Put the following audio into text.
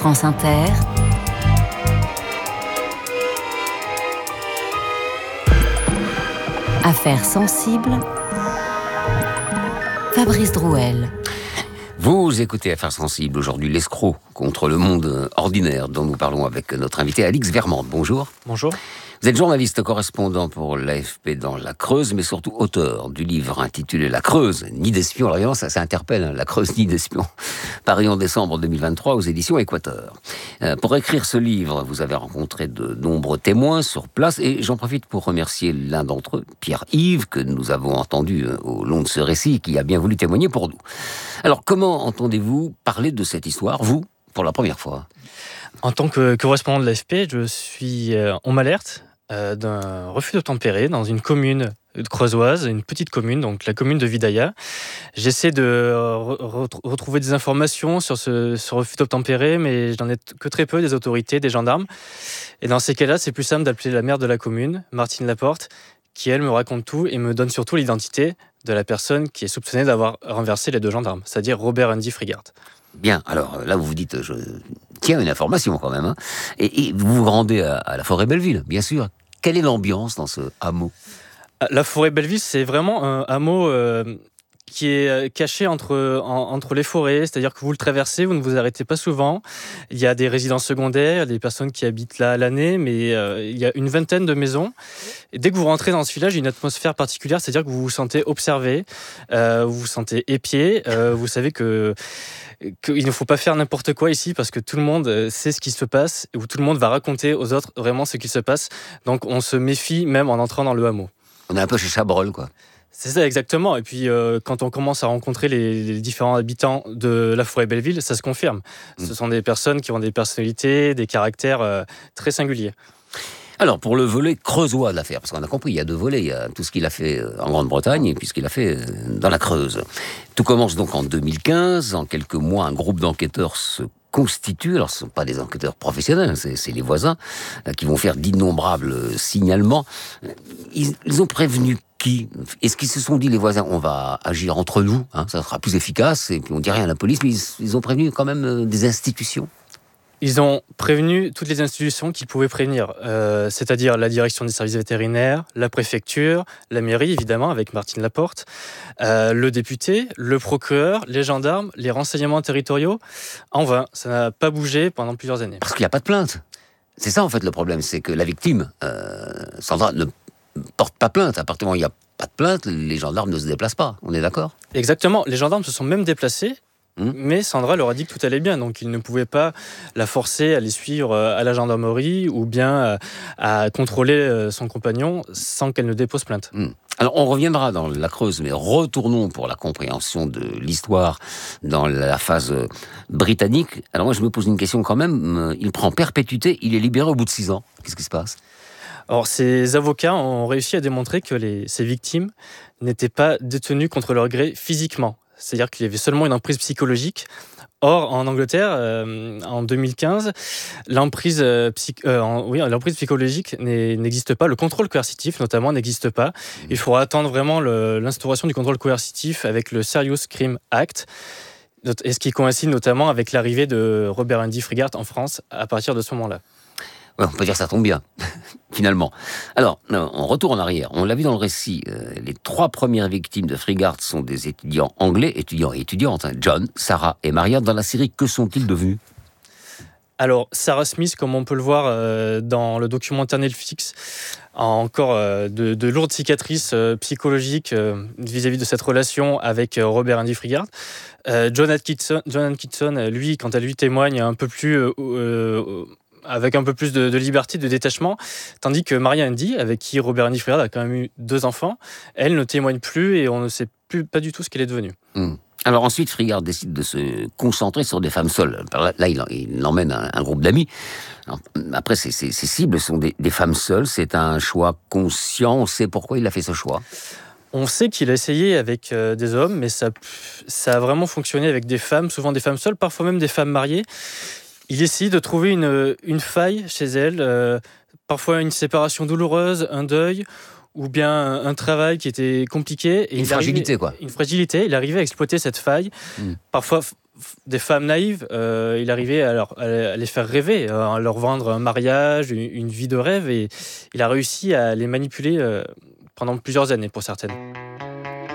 France Inter, Affaires sensibles, Fabrice Drouel. Vous écoutez Affaires sensibles, aujourd'hui l'escroc contre le monde ordinaire dont nous parlons avec notre invité Alix Vermande. Bonjour. Bonjour. Vous êtes journaliste correspondant pour l'AFP dans la Creuse, mais surtout auteur du livre intitulé La Creuse, Nid d'espions. Alors évidemment, ça interpelle, La Creuse, Nid d'espions, paru en décembre 2023 aux éditions Équateur. Pour écrire ce livre, vous avez rencontré de nombreux témoins sur place, et j'en profite pour remercier l'un d'entre eux, Pierre-Yves, que nous avons entendu au long de ce récit, qui a bien voulu témoigner pour nous. Alors, comment entendez-vous parler de cette histoire, vous, pour la première fois ? En tant que correspondant de l'AFP, on m'alerte d'un refus d'obtempérer dans une commune creusoise, une petite commune, donc la commune de Vidaïa. J'essaie de retrouver des informations sur ce refus d'obtempérer, mais je n'en ai que très peu des autorités, des gendarmes. Et dans ces cas-là, c'est plus simple d'appeler la maire de la commune, Martine Laporte, qui, elle, me raconte tout et me donne surtout l'identité de la personne qui est soupçonnée d'avoir renversé les deux gendarmes, c'est-à-dire Robert Andy Frigart. Bien, alors là vous vous dites, je tiens une information quand même, et vous vous rendez à la forêt Belleville, bien sûr. Quelle est l'ambiance dans ce hameau ? La forêt Belleville, c'est vraiment un hameau qui est caché entre les forêts, c'est-à-dire que vous le traversez, vous ne vous arrêtez pas souvent. Il y a des résidences secondaires, des personnes qui habitent là à l'année, mais il y a une vingtaine de maisons. Et dès que vous rentrez dans ce village, il y a une atmosphère particulière, c'est-à-dire que vous vous sentez observé, vous vous sentez épié, vous savez qu'il ne faut pas faire n'importe quoi ici parce que tout le monde sait ce qui se passe et où tout le monde va raconter aux autres vraiment ce qui se passe. Donc on se méfie même en entrant dans le hameau. On est un peu chez Chabrol, quoi. C'est ça, exactement. Et puis, quand on commence à rencontrer les différents habitants de la forêt Belleville, ça se confirme. Ce sont des personnes qui ont des personnalités, des caractères très singuliers. Alors, pour le volet creusois de l'affaire, parce qu'on a compris, il y a deux volets. Il y a tout ce qu'il a fait en Grande-Bretagne et puis ce qu'il a fait dans la Creuse. Tout commence donc en 2015. En quelques mois, un groupe d'enquêteurs se constitue. Alors, ce ne sont pas des enquêteurs professionnels, c'est les voisins qui vont faire d'innombrables signalements. Ils ont prévenu qui ? Est-ce qu'ils se sont dit, les voisins, on va agir entre nous, ça sera plus efficace, et puis on ne dit rien à la police, mais ils ont prévenu quand même des institutions ? Ils ont prévenu toutes les institutions qu'ils pouvaient prévenir, c'est-à-dire la direction des services vétérinaires, la préfecture, la mairie, évidemment, avec Martine Laporte, le député, le procureur, les gendarmes, les renseignements territoriaux. En vain, ça n'a pas bougé pendant plusieurs années. Parce qu'il n'y a pas de plainte. C'est ça, en fait, le problème. C'est que la victime, Sandra, ne porte pas plainte. À partir du moment où il n'y a pas de plainte, les gendarmes ne se déplacent pas. On est d'accord ? Exactement. Les gendarmes se sont même déplacés. Mais Sandra leur a dit que tout allait bien, donc ils ne pouvaient pas la forcer à les suivre à la gendarmerie ou bien à contrôler son compagnon sans qu'elle ne dépose plainte. Alors on reviendra dans la Creuse, mais retournons pour la compréhension de l'histoire dans la phase britannique. Alors moi je me pose une question quand même, il prend perpétuité, il est libéré au bout de 6 ans. Qu'est-ce qui se passe ? Alors, ces avocats ont réussi à démontrer que ces victimes n'étaient pas détenues contre leur gré physiquement. C'est-à-dire qu'il y avait seulement une emprise psychologique. Or, en Angleterre, en 2015, l'emprise psychologique n'existe pas. Le contrôle coercitif, notamment, n'existe pas. Il faudra attendre vraiment l'instauration du contrôle coercitif avec le Serious Crime Act, et ce qui coïncide notamment avec l'arrivée de Robert Andy Frigart en France à partir de ce moment-là. Ouais, on peut dire que ça tombe bien, finalement. Alors, on retourne en arrière. On l'a vu dans le récit, les 3 premières victimes de Frigart sont des étudiants anglais, étudiants et étudiantes, John, Sarah et Maria. Dans la série, que sont-ils devenus ? Alors, Sarah Smith, comme on peut le voir dans le documentaire Netflix, a encore de lourdes cicatrices psychologiques vis-à-vis de cette relation avec Robert Andy Frigart. John Atkinson, lui, quant à lui, témoigne un peu plus... avec un peu plus de liberté, de détachement, tandis que Maria Andy, avec qui Robert Andy Frigart a quand même eu 2 enfants, elle ne témoigne plus et on ne sait pas du tout ce qu'elle est devenue. Alors ensuite, Frigart décide de se concentrer sur des femmes seules. Là, il emmène un groupe d'amis. Alors, après, ses cibles sont des femmes seules. C'est un choix conscient. On sait pourquoi il a fait ce choix. On sait qu'il a essayé avec des hommes, mais ça a vraiment fonctionné avec des femmes, souvent des femmes seules, parfois même des femmes mariées. Il essaye de trouver une faille chez elle, parfois une séparation douloureuse, un deuil, ou bien un travail qui était compliqué. Et une fragilité, Une fragilité. Il arrivait à exploiter cette faille, parfois des femmes naïves, il arrivait à les faire rêver, à leur vendre un mariage, une vie de rêve, et il a réussi à les manipuler pendant plusieurs années pour certaines.